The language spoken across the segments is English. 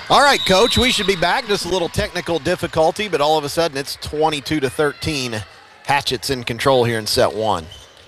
All right, Coach, we should be back. Just a little technical difficulty, but all of a sudden it's 22-13. Hatchets in control here in set one.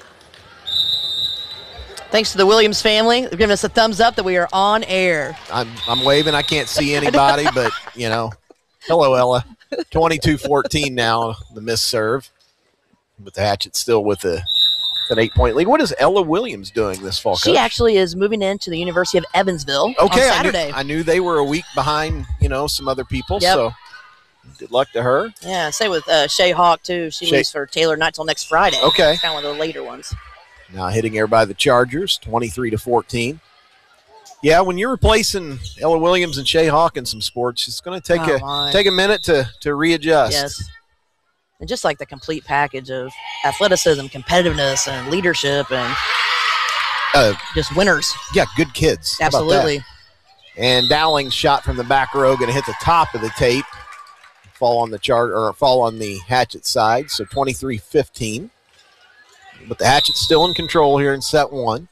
Thanks to the Williams family. They've given us a thumbs up that we are on air. I'm waving. I can't see anybody, but, hello, Ella. 22-14 now, the missed serve. But the Hatchets still with an 8-point lead. What is Ella Williams doing this fall, Coach? She actually is moving into the University of Evansville on Saturday. I knew they were a week behind, some other people, Yep. So good luck to her. Yeah, same with Shay Hawk, too. She leaves for Taylor not till next Friday. Okay. Kind of one of the later ones. Now hitting air by the Chargers, 23-14. Yeah, when you're replacing Ella Williams and Shay Hawk in some sports, it's going to take a minute to readjust. Yes. And just like the complete package of athleticism, competitiveness, and leadership, and just winners. Yeah, good kids. Absolutely. And Dowling's shot from the back row going to hit the top of the tape, fall on the Hatchet side. So 23-15. But the Hatchet's still in control here in set one.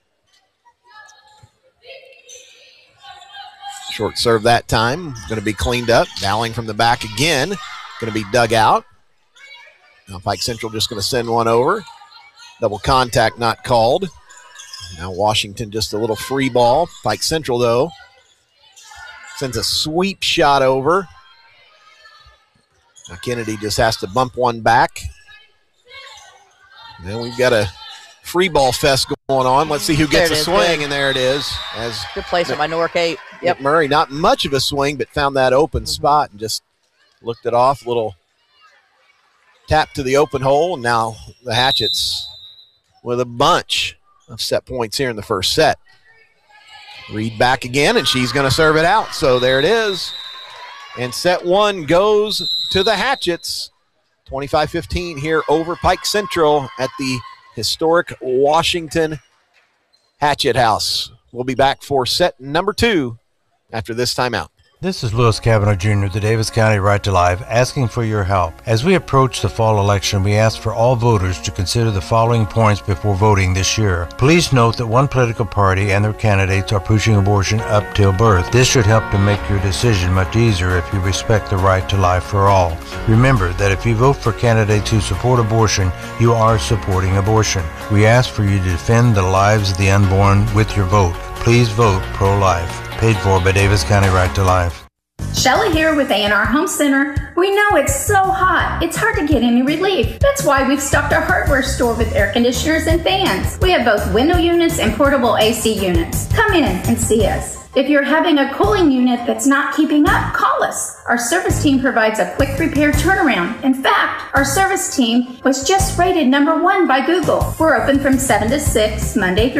Short serve that time. Going to be cleaned up. Dowling from the back again. Going to be dug out. Now Pike Central just going to send one over. Double contact not called. Now Washington just a little free ball. Pike Central, though, sends a sweep shot over. Now Kennedy just has to bump one back. Then we've got a free ball fest going on. Let's see who gets a swing, and there it is. Good placement by Norcape. Yep. Murray, not much of a swing, but found that open spot and just looked it off. Little tap to the open hole, and now the Hatchets with a bunch of set points here in the first set. Reed back again, and she's going to serve it out. So there it is. And set one goes to the Hatchets. 25-15 here over Pike Central at the historic Washington Hatchet House. We'll be back for set number two after this timeout. This is Louis Cavanaugh Jr., the Davis County Right to Life, asking for your help. As we approach the fall election, we ask for all voters to consider the following points before voting this year. Please note that one political party and their candidates are pushing abortion up till birth. This should help to make your decision much easier if you respect the right to life for all. Remember that if you vote for candidates who support abortion, you are supporting abortion. We ask for you to defend the lives of the unborn with your vote. Please vote pro-life. Paid for by Davis County Right to Life. Shelley here with A&R Home Center. We know it's so hot, it's hard to get any relief. That's why we've stocked our hardware store with air conditioners and fans. We have both window units and portable AC units. Come in and see us. If you're having a cooling unit that's not keeping up, call us. Our service team provides a quick repair turnaround. In fact, our service team was just rated #1 by Google. We're open from 7 to 6, Monday through